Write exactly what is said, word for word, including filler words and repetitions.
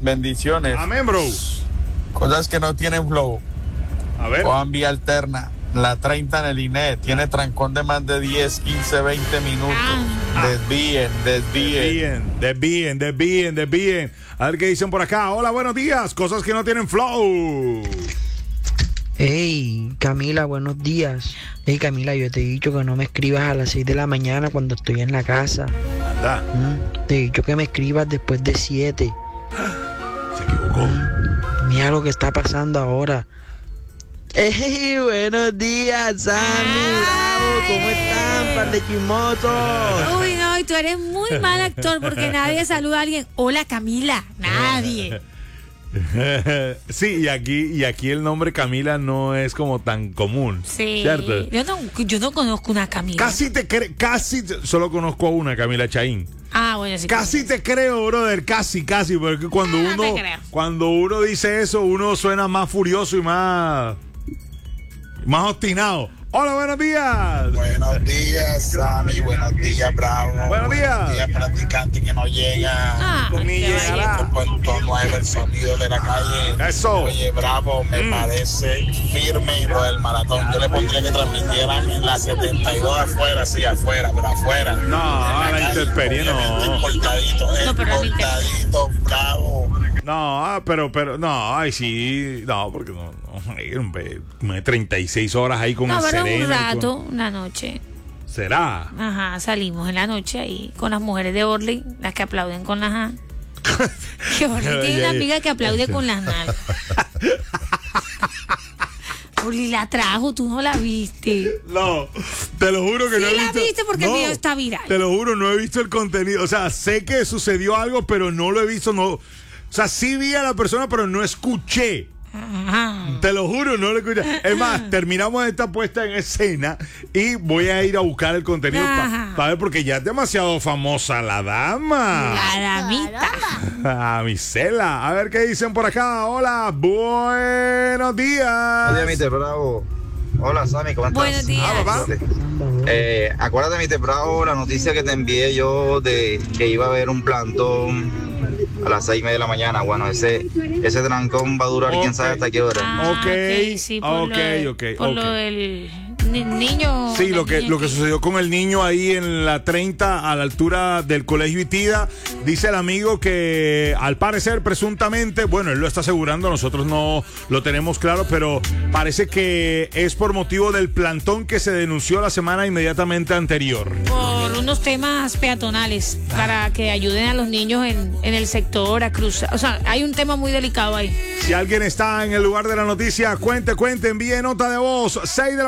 Bendiciones. Amén, bro. Cosas que no tienen flow. A ver. Cojan vía alterna. La treinta en el I N E. Tiene trancón de más de diez, quince, veinte minutos. Ah. Desvíen, desvíen. Desvíen, desvíen, desvíen, desvíen. A ver qué dicen por acá. Hola, buenos días. Cosas que no tienen flow. Hey, Camila, buenos días. Hey, Camila, yo te he dicho que no me escribas a las seis de la mañana cuando estoy en la casa. Anda. Mm, te he dicho que me escribas después de siete. Se equivocó. Mm, mira lo que está pasando ahora. Hey, buenos días, Sammy, bravo, ¿cómo están, par de chismosos? Uy, no, y tú eres muy mal actor porque nadie saluda a alguien. Hola, Camila, nadie. Sí, y aquí, y aquí el nombre Camila no es como tan común. Sí. ¿Cierto? Yo no, yo no conozco una Camila. Casi te creo, casi, te- solo conozco a una, Camila Chaín. Ah, bueno, sí. Casi te creo, brother, casi, casi, porque cuando Ah, uno, te creo. cuando uno dice eso, uno suena más furioso y más, más obstinado. Hola, buenos días. Buenos días, Sammy. Buenos días, Bravo. Buenos días. Buenos días, practicante que no llega. Ah, Ni qué llegará. bonito. Punto nueve, el sonido de la calle. Eso. Oye, Bravo, me Mm. parece firme lo del maratón. Yo le pondría que transmitieran en la setenta y dos afuera, sí, afuera, pero afuera. No, a la intemperie no. Cortadito, No, pero la cortadito, Bravo. No, ah, pero, pero, no, ay, sí, no, porque no, no, ay, hombre, me treinta y seis horas ahí con No, el pero sereno. un y rato, con- una noche. ¿Será? Ajá, salimos en la noche ahí con las mujeres de Orly, las que aplauden con las A. Que Orly Ay, tiene una ay. amiga que aplaude con las nalgas. Orly la trajo, tú no la viste. No, te lo juro que Sí no he la visto. viste porque el no, video está viral. Te lo juro, no he visto el contenido. O sea, sé que sucedió algo, pero no lo he visto. No, o sea, sí vi a la persona, pero no escuché. Ajá. Te lo juro, no lo escuché. Es más, terminamos esta puesta en escena y voy a ir a buscar el contenido para Ajá. pa ver, porque ya es demasiado famosa la dama. La damita. Ah, mi Cela. A ver qué dicen por acá. Hola, buenos días. Oye, mister Bravo. Hola, Sammy, ¿cómo estás? Buenos días. Ah, papá. Eh, acuérdate, mister Bravo, la noticia que te envié yo de que iba a haber un plantón a las seis y media de la mañana. Bueno, ese ese trancón va a durar Ok. quién sabe hasta qué hora. Ah, Ok, ok, sí, por ok, lo de- ok, por ok. lo del ni- niño. Sí, la lo que, niña lo que sucedió con el niño ahí en la treinta a la altura del colegio Itida. Dice el amigo que al parecer, presuntamente, bueno, él lo está asegurando, nosotros no lo tenemos claro, pero parece que es por motivo del plantón que se denunció la semana inmediatamente anterior. Por unos temas peatonales para que ayuden a los niños en, en el sector a cruzar. O sea, hay un tema muy delicado ahí. Si alguien está en el lugar de la noticia, cuente, cuente, envíe nota de voz. seis de la